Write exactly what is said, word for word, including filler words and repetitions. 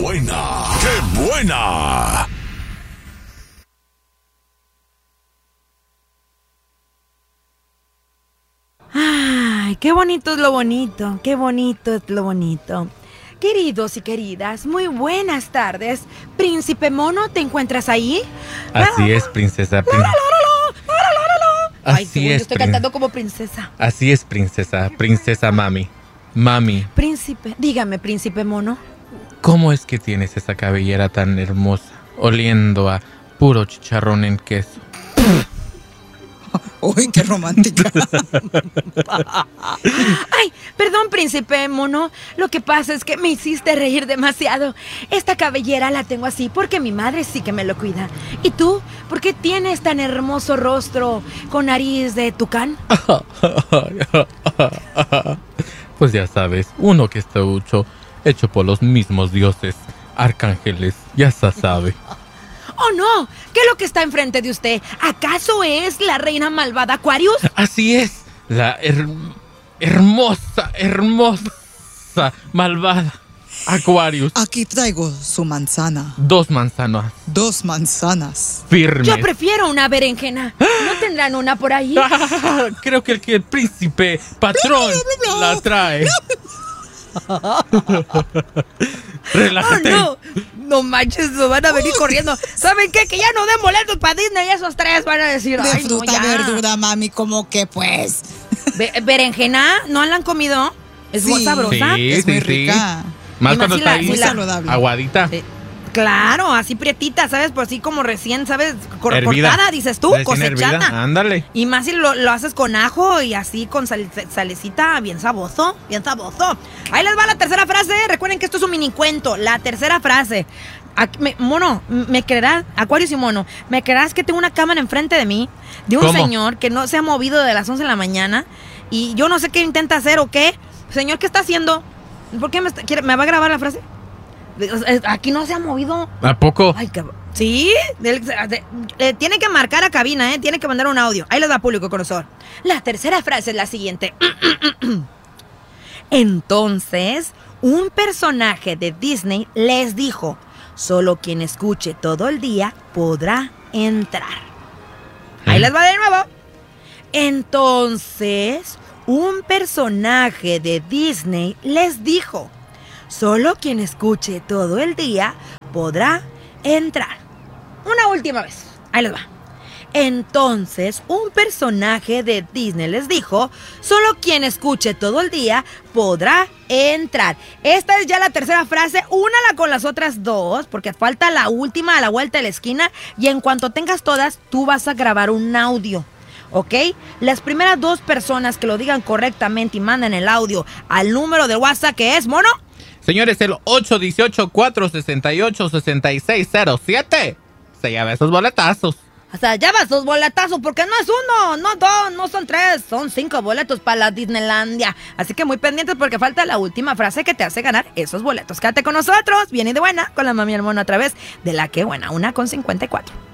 buena! ¡Qué buena! Ay, qué bonito es lo bonito, qué bonito es lo bonito. Queridos y queridas, muy buenas tardes. Príncipe Mono, ¿te encuentras ahí? Así es, princesa. Prin... Ay, Así según es, yo estoy prin- cantando como princesa. Así es, princesa. Princesa Mami. Mami, Príncipe, dígame, Príncipe Mono. ¿cómo es que tienes esa cabellera tan hermosa, oliendo a puro chicharrón en queso? Uy, qué romántica. Ay, perdón, Príncipe Mono. Lo que pasa es que me hiciste reír demasiado. Esta cabellera la tengo así porque mi madre sí que me lo cuida. ¿Y tú? ¿Por qué tienes tan hermoso rostro con nariz de tucán? Pues ya sabes, uno que está hecho, hecho por los mismos dioses, arcángeles, ya se sabe. ¡Oh, no! ¿Qué es lo que está enfrente de usted? ¿Acaso es la reina malvada Aquarius? Así es, la her- hermosa, hermosa, malvada Aquarius. Aquí traigo su manzana. Dos manzanas Dos manzanas. firmes. Yo prefiero una berenjena. ¿No tendrán una por ahí? Ah, creo que el, que el príncipe patrón la trae. Relájate. ¡Oh, no! No manches, nos van a venir corriendo. ¿Saben qué? Que ya no den boletos para Disney y esos tres van a decir... De Ay, no, fruta, ya. verdura, mami, como que pues. Be- ¿Berenjena? ¿No la han comido? ¿Es muy Sí. sabrosa? Sí, Es sí, muy sí. rica. Más Y más cuando si está la- ahí si la- saludable. aguadita. Sí. Claro, así prietita, ¿sabes? Pues así como recién, ¿sabes? Cor- Hervida. cortada, dices tú, Recién cosechada. hervida, ándale. Y más si lo, lo haces con ajo y así con sal- salecita, bien saboso, bien saboso. Ahí les va la tercera frase. Recuerden que esto es un mini cuento. La tercera frase. Aquí- me- mono, m- me creerás, Aquarius y Mono, me creerás que tengo una cámara enfrente de mí, de un ¿Cómo? señor que no se ha movido de las once de la mañana y yo no sé qué intenta hacer o qué. Señor, ¿qué está haciendo? ¿Por qué me, está- quiere- me va a grabar la frase? Aquí no se ha movido. ¿A poco? Ay, cabrón. Sí, del- de- eh, tiene que marcar a cabina, ¿eh? Tiene que mandar un audio. Ahí les da público, conocedor. La tercera frase es la siguiente. Entonces, un personaje de Disney les dijo: solo quien escuche todo el día podrá entrar. Ahí les va de nuevo. Entonces, un personaje de Disney les dijo: solo quien escuche todo el día podrá entrar. Una última vez. Ahí les va. Entonces, un personaje de Disney les dijo: solo quien escuche todo el día podrá entrar. Esta es ya la tercera frase. Únala con las otras dos, porque falta la última a la vuelta de la esquina. Y en cuanto tengas todas, tú vas a grabar un audio. ¿Ok? Las primeras dos personas que lo digan correctamente y manden el audio al número de WhatsApp, que es, Mono, Señores, el ocho uno ocho, cuatro seis ocho, seis seis cero siete se lleva esos boletazos. o sea, lleva sus boletazos, porque no es uno, no dos, no son tres, son cinco boletos para la Disneylandia. Así que muy pendientes porque falta la última frase que te hace ganar esos boletos. Quédate con nosotros, bien y de buena, con la mami y el mono a través de la que buena, una con cincuenta y cuatro.